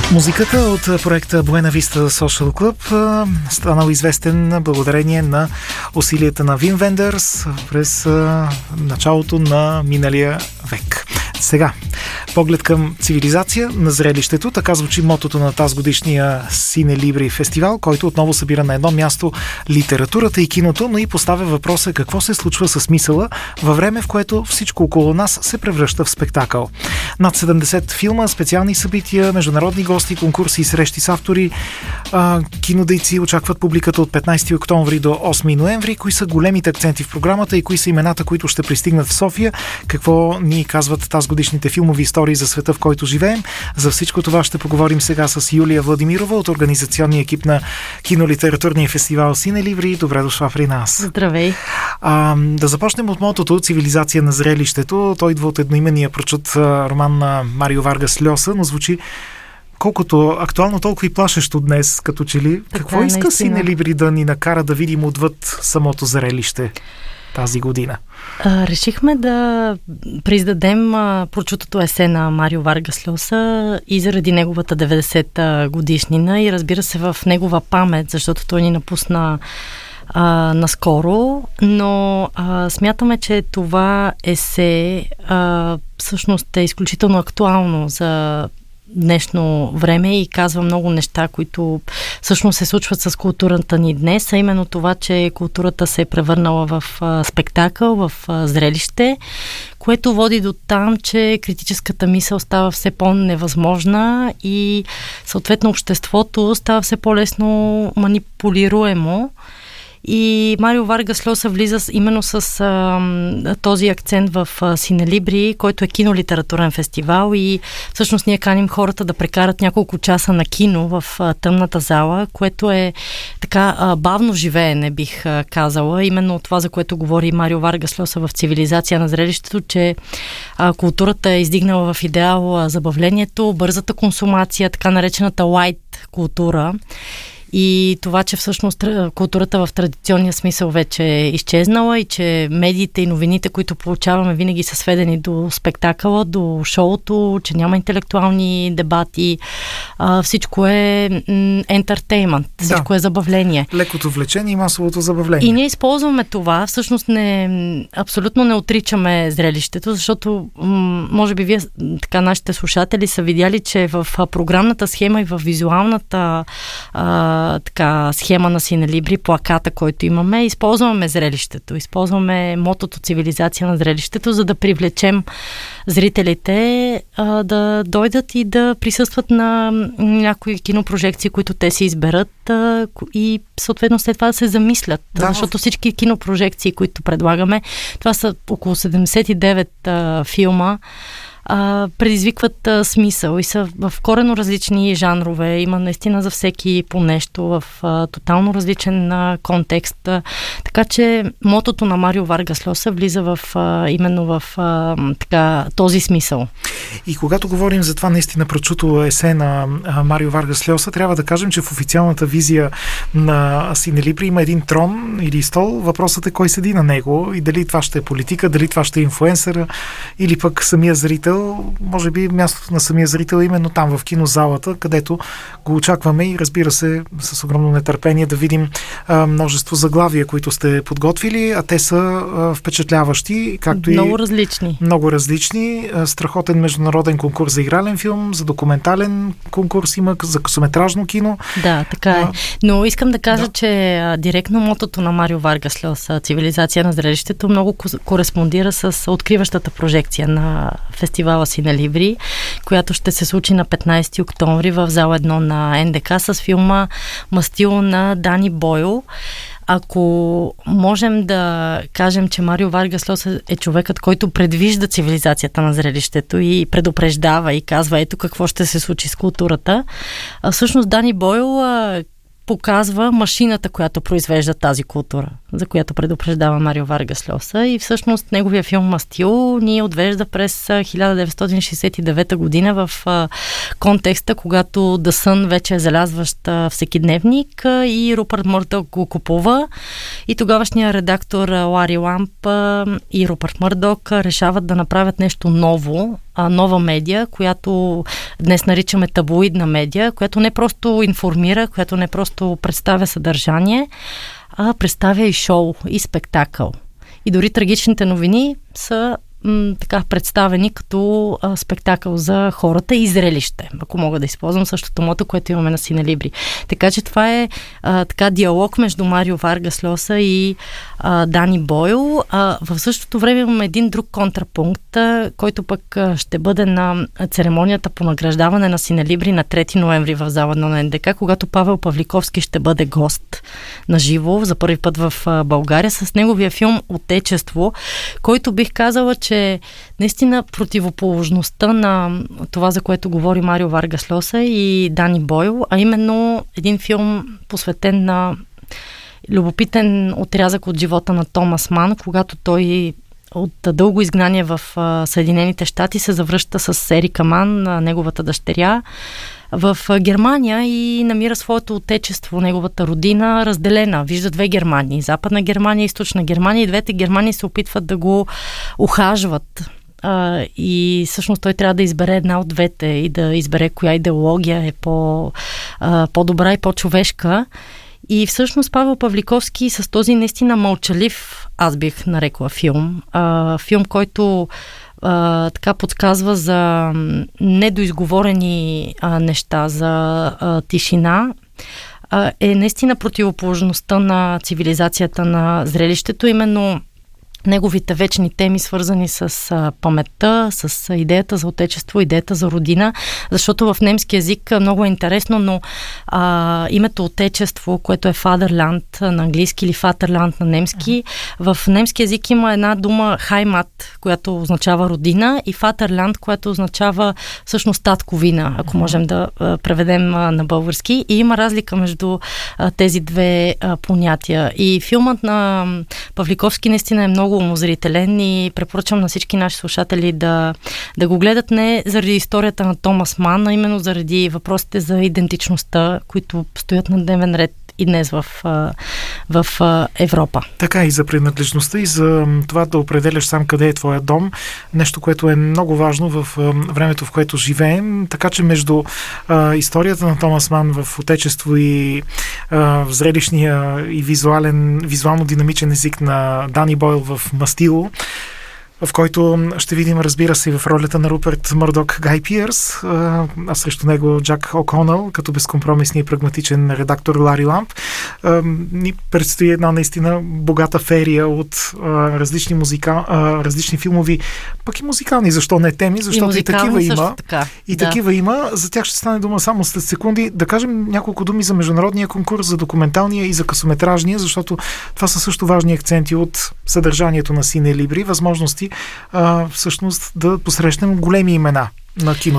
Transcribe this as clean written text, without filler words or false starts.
Музиката от проекта Buena Vista Social Club станал известен благодарение на усилията на Вим Вендърс през началото на миналия век. Сега, поглед към цивилизация на зрелището, така звучи мотото на тази годишния Сине Либри фестивал, който отново събира на едно място литературата и киното, но и поставя въпроса какво се случва с мисъла във време, в което всичко около нас се превръща в спектакъл. Над 70 филма, специални събития, международни гости, конкурси и срещи с автори, кинодейци очакват публиката от 15 октомври до 8 ноември. Кои са големите акценти в програмата и кои са имената, които ще пристигнат в София? Какво ни казват тази годишните филмови истории за света, в който живеем? За всичко това ще поговорим сега с Юлия Владимирова от организационния екип на кинолитературния фестивал Сине Либри. Добре дошла при нас. Здравей! Да започнем от мотото «Цивилизация на зрелището». Той идва от едноименния прочут роман на Марио Варгас Льоса, но звучи колкото актуално, толкова и плашещо днес, като че ли. Така, какво иска наистина Сине Либри да ни накара да видим отвъд самото зрелище тази година? Решихме да приздадем прочутото есе на Марио Варгас Льоса и заради неговата 90-та годишнина и разбира се в негова памет, защото той ни напусна наскоро, но смятаме, че това есе всъщност е изключително актуално за днешно време и казва много неща, които всъщност се случват с културата ни днес, а именно това, че културата се е превърнала в спектакъл, в зрелище, което води до там, че критическата мисъл става все по-невъзможна и съответно обществото става все по-лесно манипулируемо. И Марио Варгас Льоса влиза именно с този акцент в Сине Либри, който е кинолитературен фестивал и всъщност ние каним хората да прекарат няколко часа на кино в тъмната зала, което е така бавно живеене, бих казала. Именно това, за което говори Марио Варгас Льоса в Цивилизация на зрелището, че културата е издигнала в идеал забавлението, бързата консумация, така наречената лайт култура. И това, че всъщност културата в традиционния смисъл вече е изчезнала и че медиите и новините, които получаваме, винаги са сведени до спектакъла, до шоуто, че няма интелектуални дебати. Всичко е ентертеймент, всичко е забавление. Лекото влечение и масовото забавление. И ние използваме това, всъщност абсолютно не отричаме зрелището, защото може би вие, така нашите слушатели, са видяли, че в програмната схема и в визуалната схема на Сине Либри, плаката, който имаме, използваме зрелището, използваме мотото «Цивилизация на зрелището», за да привлечем зрителите да дойдат и да присъстват на някои кинопрожекции, които те си изберат и съответно след това да се замислят. Защото всички кинопрожекции, които предлагаме, това са около 79 филма, предизвикват смисъл и са в коренно различни жанрове. Има наистина за всеки по нещо в тотално различен контекст. Така че мотото на Марио Варгас Льоса влиза именно в този смисъл. И когато говорим за това наистина прочуто есе на Марио Варгас Льоса, трябва да кажем, че в официалната визия на Сине Либри има един трон или стол. Въпросът е кой седи на него и дали това ще е политика, дали това ще е инфлуенсъра или пък самия зрител. Може би мястото на самия зрител е именно там в кинозалата, където го очакваме и разбира се с огромно нетърпение да видим множество заглавия, които сте подготвили, а те са впечатляващи, както много различни. Страхотен международен конкурс за игрален филм, за документален конкурс има, за късометражно кино. Да, така е. Но искам да кажа, че директно мотото на Марио Варгас Льоса «Цивилизация на зрелището» много кореспондира с откриващата прожекция на фестивала Сине Либри, която ще се случи на 15 октомври в зала 1 на НДК с филма «Мастило» на Дани Бойл. Ако можем да кажем, че Марио Варгас Льоса е човекът, който предвижда цивилизацията на зрелището и предупреждава и казва ето какво ще се случи с културата, всъщност Дани Бойл показва машината, която произвежда тази култура, за която предупреждава Марио Варгас Льоса, и всъщност неговия филм Мастил ни отвежда през 1969 година в контекста, когато The Sun вече е залязващ всекидневник и Рупърт Мърдок го купува, и тогавашният редактор Лари Ламп и Рупърт Мърдок решават да направят нещо ново, нова медия, която днес наричаме таблоидна медия, която не просто информира, която не просто представя съдържание, а представя и шоу, и спектакъл. И дори трагичните новини са така представени като спектакъл за хората и зрелище, ако мога да използвам същото мото, което имаме на Синелибри. Така че това е така диалог между Марио Варгас Льоса и Дани Бойл. В същото време имаме един друг контрапункт, който пък ще бъде на церемонията по награждаване на Синелибри на 3 ноември в зала на НДК, когато Павел Павликовски ще бъде гост на живо за първи път в България с неговия филм Отечество, който бих казала, че наистина противоположността на това, за което говори Марио Варгас Льоса и Дани Бойл, а именно един филм посветен на любопитен отрязък от живота на Томас Ман, когато той от дълго изгнание в Съединените щати се завръща с Ерика Ман, неговата дъщеря, в Германия и намира своето отечество, неговата родина, разделена. Вижда две Германии. Западна Германия и Източна Германия. И двете Германии се опитват да го ухажват. И всъщност той трябва да избере една от двете и да избере коя идеология е по-добра и по-човешка. И всъщност Павел Павликовски с този наистина мълчалив, аз бих нарекла филм, филм, който така подсказва за недоизговорени неща, за тишина, е наистина противоположността на цивилизацията на зрелището, именно неговите вечни теми, свързани с паметта, с идеята за отечество, идеята за родина, защото в немски език много е интересно, но името отечество, което е Fatherland на английски или Vaterland на немски, в немски език има една дума Heimat, която означава родина, и Vaterland, което означава всъщност татковина, ако можем да преведем на български. И има разлика между тези две понятия. И филмът на Павликовски наистина е много умозрителен и препоръчвам на всички наши слушатели да го гледат не заради историята на Томас Ман, а именно заради въпросите за идентичността, които стоят на дневен ред и днес в Европа. Така, и за принадлежността, и за това да определяш сам къде е твоя дом. Нещо, което е много важно в времето, в което живеем. Така че между историята на Томас Ман в отечество и зрелищния и визуално динамичен език на Дани Бойл в Мастило, в който ще видим, разбира се, в ролята на Рупърт Мърдок Гай Пиърс, а срещу него Джак О'Конъл, като безкомпромисния и прагматичен редактор Лари Ламп. Ни предстои една наистина богата ферия от различни филмови, пък и музикални, защо не теми, защото и такива има. Такива има. За тях ще стане дума само след секунди. Да кажем няколко думи за международния конкурс, за документалния и за късометражния, защото това са също важни акценти от съдържанието на Синелибри, възможности всъщност да посрещнем големи имена на кино.